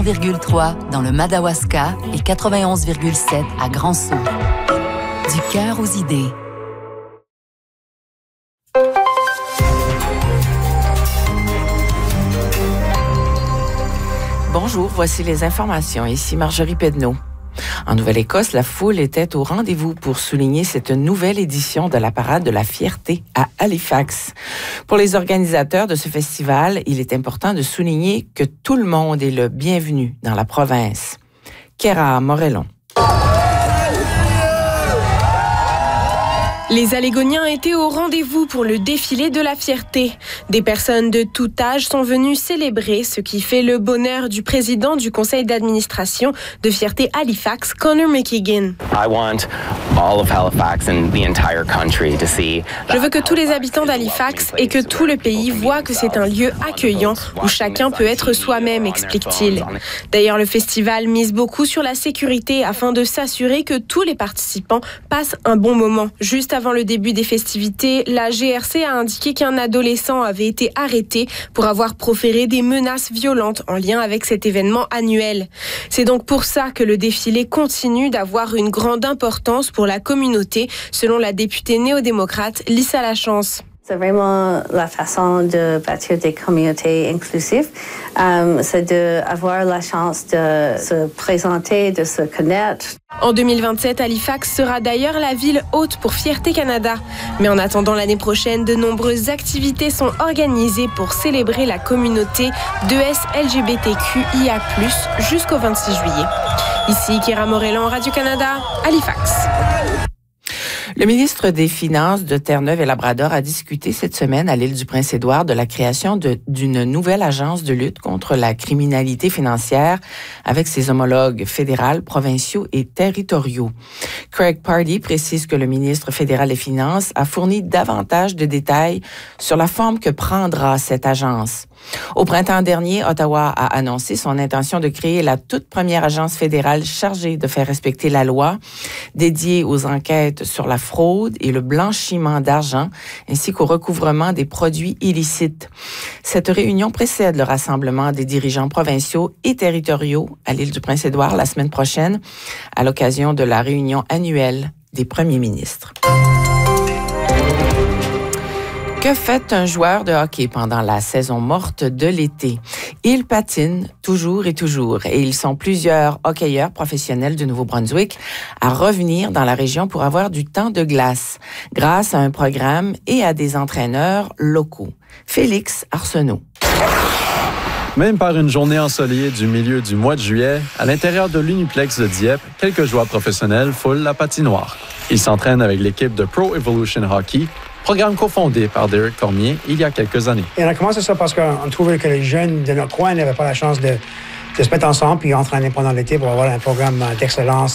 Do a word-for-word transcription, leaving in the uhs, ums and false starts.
virgule trois dans le Madawaska et quatre-vingt-onze virgule sept à Grand-Sault. Du cœur aux idées. Bonjour, voici les informations. Ici Marjorie Pedneau. En Nouvelle-Écosse, la foule était au rendez-vous pour souligner cette nouvelle édition de la Parade de la Fierté à Halifax. Pour les organisateurs de ce festival, il est important de souligner que tout le monde est le bienvenu dans la province. Kéra Morellon. Les Allégoniens étaient au rendez-vous pour le défilé de la fierté. Des personnes de tout âge sont venues célébrer, ce qui fait le bonheur du président du conseil d'administration de Fierté Halifax, Connor McKeegan. I want all of Halifax and the entire country to see. Je veux que tous les habitants d'Halifax et que tout le pays voient que c'est un lieu accueillant où chacun peut être soi-même, explique-t-il. D'ailleurs, le festival mise beaucoup sur la sécurité afin de s'assurer que tous les participants passent un bon moment. Juste avant le début des festivités, la G R C a indiqué qu'un adolescent avait été arrêté pour avoir proféré des menaces violentes en lien avec cet événement annuel. C'est donc pour ça que le défilé continue d'avoir une grande importance pour la communauté, selon la députée néo-démocrate Lisa Lachance. C'est vraiment la façon de bâtir des communautés inclusives. Um, c'est d'avoir la chance de se présenter, de se connaître. En deux mille vingt-sept, Halifax sera d'ailleurs la ville hôte pour Fierté Canada. Mais en attendant l'année prochaine, de nombreuses activités sont organisées pour célébrer la communauté deux S L G B T Q I A plus, jusqu'au vingt-six juillet. Ici, Kéra Morellon, Radio-Canada, Halifax. Le ministre des Finances de Terre-Neuve et Labrador a discuté cette semaine à l'île du Prince-Édouard de la création de, d'une nouvelle agence de lutte contre la criminalité financière avec ses homologues fédéraux, provinciaux et territoriaux. Craig Pardee précise que le ministre fédéral des Finances a fourni davantage de détails sur la forme que prendra cette agence. Au printemps dernier, Ottawa a annoncé son intention de créer la toute première agence fédérale chargée de faire respecter la loi, dédiée aux enquêtes sur la fraude et le blanchiment d'argent, ainsi qu'au recouvrement des produits illicites. Cette réunion précède le rassemblement des dirigeants provinciaux et territoriaux à l'île du Prince-Édouard la semaine prochaine, à l'occasion de la réunion annuelle des premiers ministres. Que fait un joueur de hockey pendant la saison morte de l'été? Il patine toujours et toujours et ils sont plusieurs hockeyeurs professionnels du Nouveau-Brunswick à revenir dans la région pour avoir du temps de glace grâce à un programme et à des entraîneurs locaux. Félix Arsenault. Même par une journée ensoleillée du milieu du mois de juillet, à l'intérieur de l'Uniplex de Dieppe, quelques joueurs professionnels foulent la patinoire. Ils s'entraînent avec l'équipe de Pro Evolution Hockey, programme cofondé par Derek Cormier il y a quelques années. Et on a commencé ça parce qu'on trouvait que les jeunes de notre coin n'avaient pas la chance de, de se mettre ensemble puis entraîner pendant l'été pour avoir un programme d'excellence